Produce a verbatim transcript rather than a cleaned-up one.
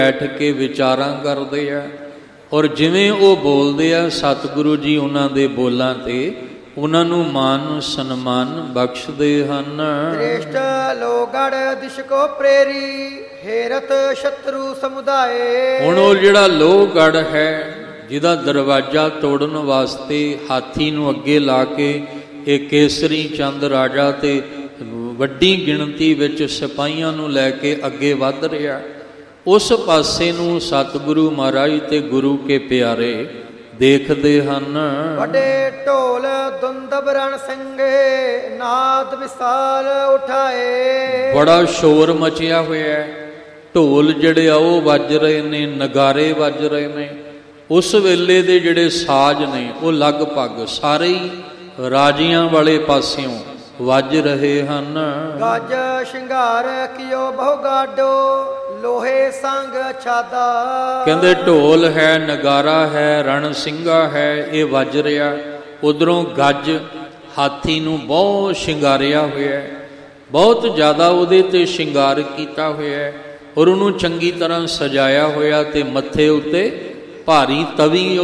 ਬੈਠ ਕੇ ਵਿਚਾਰਾਂ ਕਰਦੇ ਆ, ਔਰ ਜਿਵੇਂ ਉਹ ਬੋਲਦੇ ਆ ਸਤਿਗੁਰੂ ਜੀ ਉਹਨਾਂ ਦੇ ਬੋਲਾਂ ਤੇ ਉਹਨਾਂ ਨੂੰ ਮਾਨ ਸਨਮਾਨ ਬਖਸ਼ਦੇ ਹਨ। ਦ੍ਰਿਸ਼ਟ ਲੋਗੜ ਦਿਸ਼ ਕੋ ਪ੍ਰੇਰੀ ਹੇਰਤ ਸ਼ਤਰੂ ਸਮੁਦਾਏ। ਹੁਣ ਉਹ ਜਿਹੜਾ ਲੋਹਗੜ ਹੈ ਜਿਹਦਾ ਦਰਵਾਜ਼ਾ ਤੋੜਨ ਵਾਸਤੇ ਹਾਥੀ ਨੂੰ ਅੱਗੇ ਲਾ ਕੇ ਇਹ ਕੇਸਰੀ ਚੰਦ ਰਾਜਾ ਤੇ ਵੱਡੀ ਗਿਣਤੀ ਵਿੱਚ ਸਿਪਾਹੀਆਂ ਨੂੰ ਲੈ ਕੇ ਅੱਗੇ ਵੱਧ ਰਿਹਾ, ਉਸ ਪਾਸੇ ਨੂੰ ਸਤਿਗੁਰੂ ਮਹਾਰਾਜ ਤੇ ਗੁਰੂ ਕੇ ਪਿਆਰੇ ਦੇਖਦੇ ਹਨ। ਵੱਡੇ ਢੋਲ ਦੁੰਦਬ ਰਣ ਸੰਗੇ ਨਾਦ ਵਿਸਾਲ ਉਠਾਏ। ਬੜਾ ਸ਼ੋਰ ਮਚਿਆ ਹੋਇਆ ਹੈ, ਢੋਲ ਜਿਹੜੇ ਆ ਉਹ ਵੱਜ ਰਹੇ ਨੇ, ਨਗਾਰੇ ਵੱਜ ਰਹੇ ਨੇ। ਉਸ ਵੇਲੇ ਦੇ ਜਿਹੜੇ ਸਾਜ਼ ਨੇ ਉਹ ਲਗਭਗ ਸਾਰੇ ਹੀ ਰਾਜਿਆਂ ਵਾਲੇ ਪਾਸਿਓਂ ਵੱਜ ਰਹੇ ਹਨ। ਗੱਜ ਸ਼ਿੰਗਾਰ ਕਿਓ ਬਹੁ ਗਾਡੋ ਲੋਹੇ ਸੰਗ ਛਾਦਾ। ਕਹਿੰਦੇ ਢੋਲ ਹੈ, ਨਗਾਰਾ ਹੈ, ਰਣ ਸਿੰਘਾ ਹੈ, ਇਹ ਵੱਜ ਰਿਹਾ। ਉਧਰੋਂ ਗੱਜ ਹਾਥੀ ਨੂੰ ਬਹੁਤ ਸ਼ਿੰਗਾਰਿਆ ਹੋਇਆ, ਬਹੁਤ ਜ਼ਿਆਦਾ ਉਹਦੇ ਤੇ ਸ਼ਿੰਗਾਰ ਕੀਤਾ ਹੋਇਆ, ਔਰ ਉਹਨੂੰ ਚੰਗੀ ਤਰ੍ਹਾਂ ਸਜਾਇਆ ਹੋਇਆ ਤੇ ਮੱਥੇ ਉੱਤੇ ਭਾਰੀ ਤਵੀ